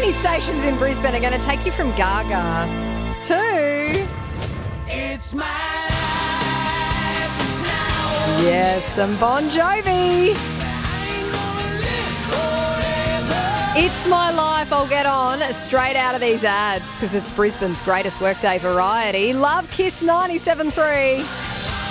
many stations in Brisbane are going to take you from Gaga to... It's my life, it's now. Yes, some Bon Jovi. It's my life, I'll get on straight out of these ads because it's Brisbane's greatest workday variety. Love Kiss 97.3.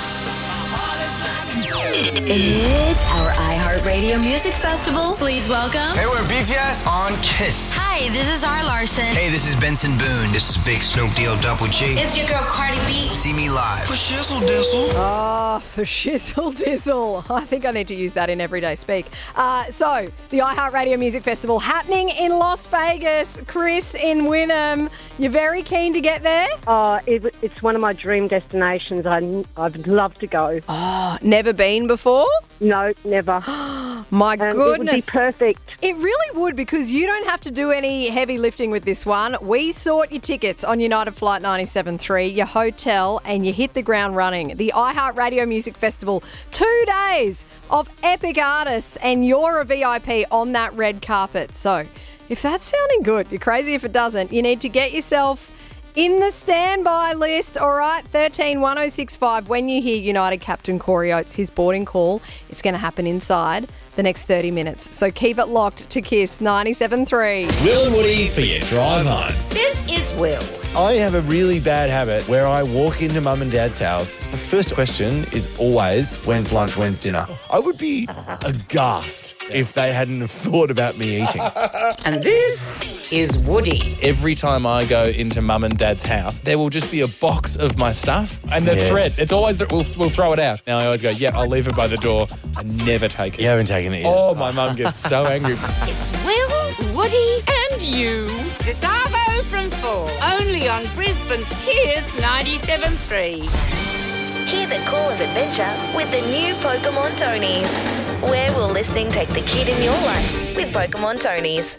It is our iHeartRadio Music Festival. Please welcome. Hey, we're BTS on Kiss. Hi, this is R. Larson. Hey, this is Benson Boone. This is Big Snoop Deal Double G. It's your girl Cardi B. See me live. For shizzle dizzle. Oh, for shizzle dizzle. I think I need to use that in everyday speak. So, the iHeartRadio Music Festival happening in Las Vegas. Chris in Wynnum. You're very keen to get there? It's one of my dream destinations. I'd love to go. Oh, never been before? No, never. My It would goodness. be perfect. It really would, because you don't have to do any heavy lifting with this one. We sort your tickets on United Flight 97.3, your hotel, and you hit the ground running. The iHeartRadio Music Festival, 2 days of epic artists, and you're a VIP on that red carpet. So if that's sounding good, you're crazy if it doesn't. You need to get yourself in the standby list, all right? 131065. When you hear United Captain Corey Oates, his boarding call, it's going to happen inside the next 30 minutes. So keep it locked to Kiss 97.3. Will and Woody for your drive home. This is Will. I have a really bad habit where I walk into mum and dad's house. The first question is always, when's lunch, when's dinner? I would be aghast if they hadn't have thought about me eating. And this is Woody. Every time I go into mum and dad's house, there will just be a box of my stuff and the thread. It's always, we'll throw it out. Now I always go, yeah, I'll leave it by the door. I never take it. You haven't taken it yet. Oh, my mum gets so angry. It's Will, Woody, and you. This Arvo from 4. Only on Brisbane's Kiss 97.3. Hear the call of adventure with the new Pokemon Tonys. Where will listening take the kid in your life with Pokemon Tonys?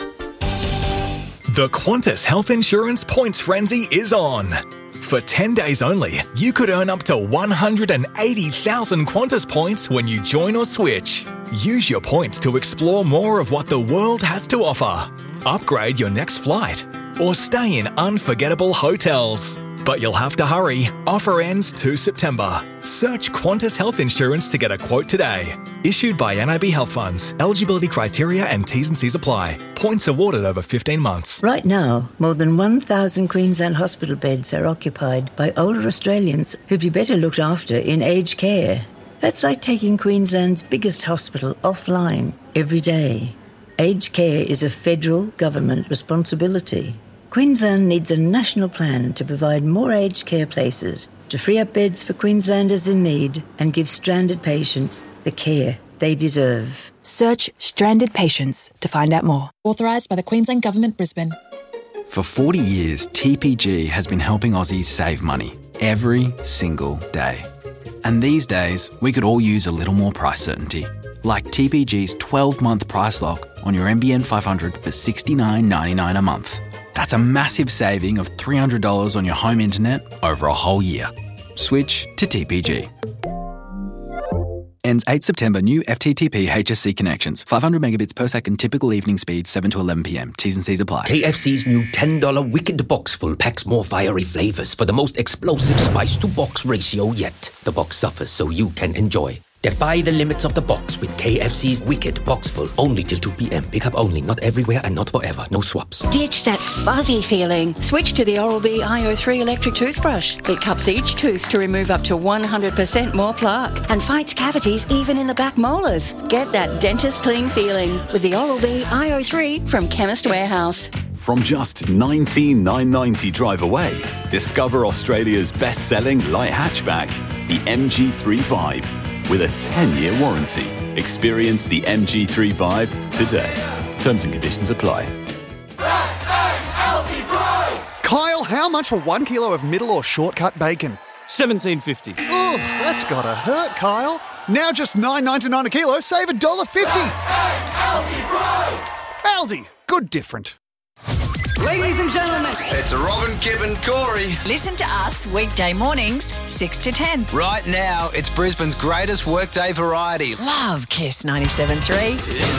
The Qantas Health Insurance Points Frenzy is on. For 10 days only, you could earn up to 180,000 Qantas points when you join or switch. Use your points to explore more of what the world has to offer. Upgrade your next flight or stay in unforgettable hotels. But you'll have to hurry. Offer ends 2 September. Search Qantas Health Insurance to get a quote today. Issued by NIB Health Funds. Eligibility criteria and T's and C's apply. Points awarded over 15 months. Right now, more than 1,000 Queensland hospital beds are occupied by older Australians who'd be better looked after in aged care. That's like taking Queensland's biggest hospital offline every day. Aged care is a federal government responsibility. Queensland needs a national plan to provide more aged care places, to free up beds for Queenslanders in need and give stranded patients the care they deserve. Search Stranded Patients to find out more. Authorised by the Queensland Government, Brisbane. For 40 years, TPG has been helping Aussies save money every single day. And these days, we could all use a little more price certainty. Like TPG's 12-month price lock on your NBN 500 for $69.99 a month. That's a massive saving of $300 on your home internet over a whole year. Switch to TPG. Ends 8 September. New FTTP HSC connections. 500 megabits per second. Typical evening speed 7 to 11 p.m. T's and C's apply. KFC's new $10 Wicked Box Full packs more fiery flavours for the most explosive spice-to-box ratio yet. The box suffers so you can enjoy. Defy the limits of the box with KFC's Wicked Box Full. Only till 2 p.m. Pick up only. Not everywhere and not forever. No swaps. Ditch that fuzzy feeling. Switch to the Oral-B iO3 electric toothbrush. It cups each tooth to remove up to 100% more plaque and fights cavities even in the back molars. Get that dentist clean feeling with the Oral-B iO3 from Chemist Warehouse. From just $19,990 drive away, discover Australia's best-selling light hatchback, the MG3 with a 10-year warranty. Experience the MG3 Vibe today. Terms and conditions apply. Kyle, how much for 1 kilo of middle or shortcut bacon? $17.50. Ugh, that's gotta hurt, Kyle. Now just $9.99 a kilo, save $1.50. Aldi, good different. Ladies and gentlemen, It's Robin, Kib and Corey. Listen to us weekday mornings, 6 to 10. Right now, it's Brisbane's greatest workday variety. Love Kiss 97.3.